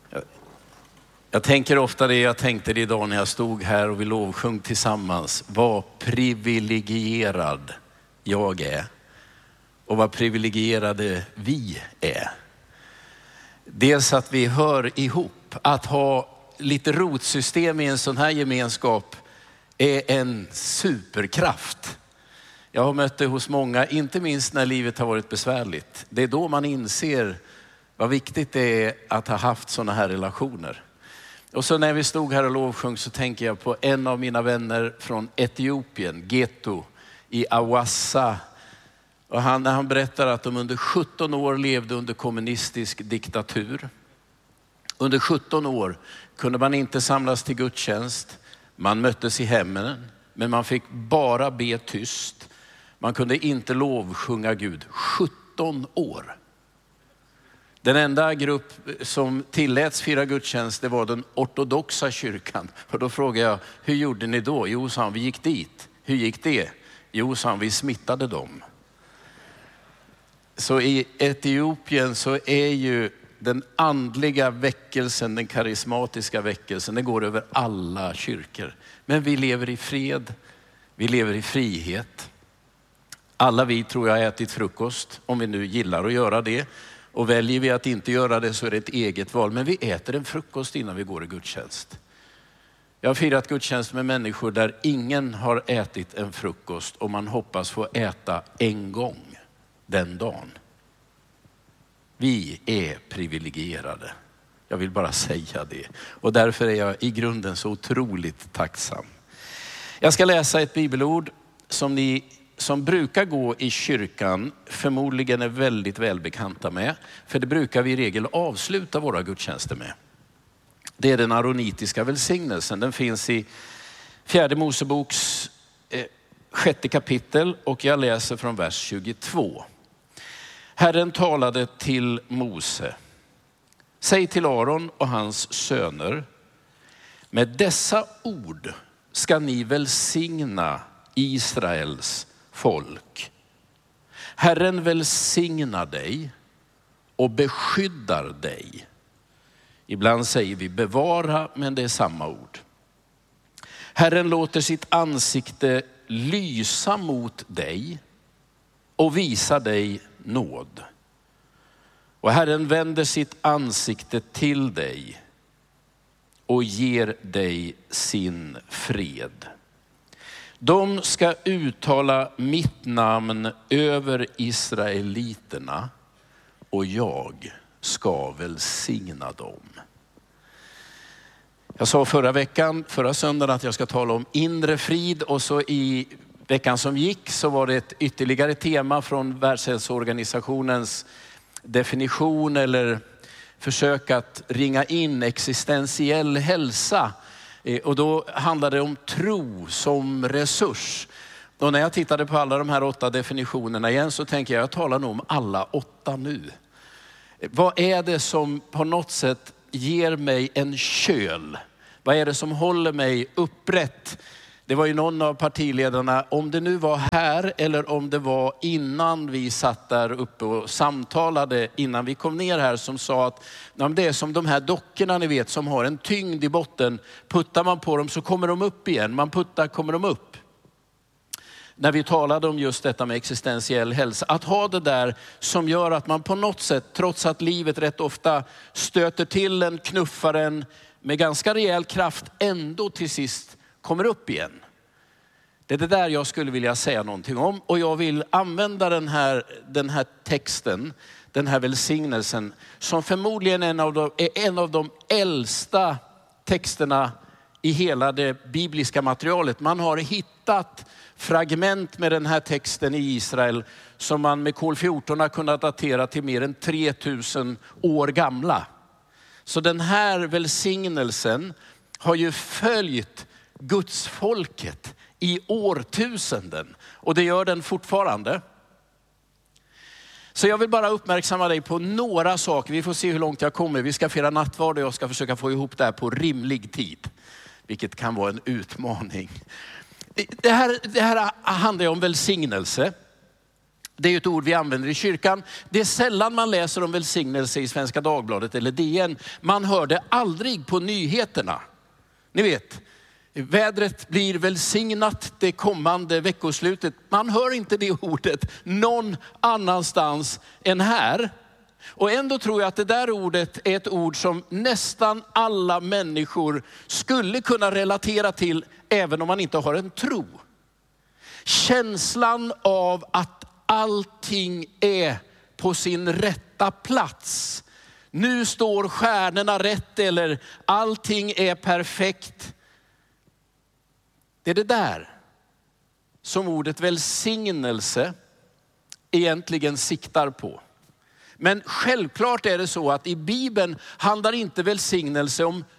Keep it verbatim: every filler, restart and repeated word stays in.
Jag tänker ofta det, jag tänkte det idag när jag stod här och vi lovsjung tillsammans. Vad privilegierad jag är och vad privilegierade vi är. Dels att vi hör ihop, att ha lite rotsystem i en sån här gemenskap är en superkraft. Jag har mött det hos många, inte minst när livet har varit besvärligt. Det är då man inser vad viktigt det är att ha haft såna här relationer. Och så när vi stod här och lovsjung så tänker jag på en av mina vänner från Etiopien, Geto i Awassa. Och han, när han berättar att de under sjutton år levde under kommunistisk diktatur. Under sjutton år kunde man inte samlas till gudstjänst. Man möttes i hemmen, men man fick bara be tyst. Man kunde inte lovsjunga Gud. sjutton år. Den enda grupp som tilläts fira gudstjänst, det var den ortodoxa kyrkan. Och då frågade jag, hur gjorde ni då? Jo, sa han, vi gick dit. Hur gick det? Jo, sa han, vi smittade dem. Så i Etiopien så är ju den andliga väckelsen, den karismatiska väckelsen, den går över alla kyrkor. Men vi lever i fred, vi lever i frihet. Alla vi tror jag har ätit frukost, om vi nu gillar att göra det. Och väljer vi att inte göra det så är det ett eget val. Men vi äter en frukost innan vi går i gudstjänst. Jag har firat gudstjänst med människor där ingen har ätit en frukost och man hoppas få äta en gång den dagen. Vi är privilegierade. Jag vill bara säga det. Och därför är jag i grunden så otroligt tacksam. Jag ska läsa ett bibelord som ni som brukar gå i kyrkan förmodligen är väldigt välbekanta med. För det brukar vi i regel avsluta våra gudstjänster med. Det är den aronitiska välsignelsen. Den finns i fjärde Moseboks eh, sjätte kapitel och jag läser från vers tjugotvå. Herren talade till Mose. Säg till Aron och hans söner. Med dessa ord ska ni välsigna Israels folk. Herren välsignar dig och beskyddar dig. Ibland säger vi bevara, men det är samma ord. Herren låter sitt ansikte lysa mot dig och visa dig nåd. Och Herren vänder sitt ansikte till dig och ger dig sin fred. De ska uttala mitt namn över israeliterna och jag ska välsigna dem. Jag sa förra veckan, förra söndagen att jag ska tala om inre frid och så i veckan som gick så var det ett ytterligare tema från Världshälsoorganisationens definition eller försök att ringa in existentiell hälsa. Och då handlar det om tro som resurs. Och när jag tittade på alla de här åtta definitionerna igen så tänker jag, jag talar nog om alla åtta nu. Vad är det som på något sätt ger mig en köl? Vad är det som håller mig upprätt? Det var ju någon av partiledarna, om det nu var här eller om det var innan vi satt där uppe och samtalade innan vi kom ner här, som sa att det är som de här dockorna ni vet som har en tyngd i botten. Puttar man på dem så kommer de upp igen. Man puttar kommer de upp. När vi talade om just detta med existentiell hälsa. Att ha det där som gör att man på något sätt, trots att livet rätt ofta stöter till en, knuffar en med ganska rejäl kraft, ändå till sist kommer upp igen. Det är det där jag skulle vilja säga någonting om. Och jag vill använda den här, den här texten, den här välsignelsen, som förmodligen en av de, är en av de äldsta texterna i hela det bibliska materialet. Man har hittat fragment med den här texten i Israel som man med kol fjorton har kunnat datera till mer än tre tusen år gamla. Så den här välsignelsen har ju följt Guds folket i årtusenden. Och det gör den fortfarande. Så jag vill bara uppmärksamma dig på några saker. Vi får se hur långt jag kommer. Vi ska fira nattvard och jag ska försöka få ihop det här på rimlig tid. Vilket kan vara en utmaning. Det här, det här handlar om välsignelse. Det är ett ord vi använder i kyrkan. Det är sällan man läser om välsignelse i Svenska Dagbladet eller D N. Man hör det aldrig på nyheterna. Ni vet, vädret blir välsignat det kommande veckoslutet. Man hör inte det ordet någon annanstans än här. Och ändå tror jag att det där ordet är ett ord som nästan alla människor skulle kunna relatera till, även om man inte har en tro. Känslan av att allting är på sin rätta plats. Nu står stjärnorna rätt, eller allting är perfekt. Det är det där som ordet välsignelse egentligen siktar på. Men självklart är det så att i Bibeln handlar inte välsignelse om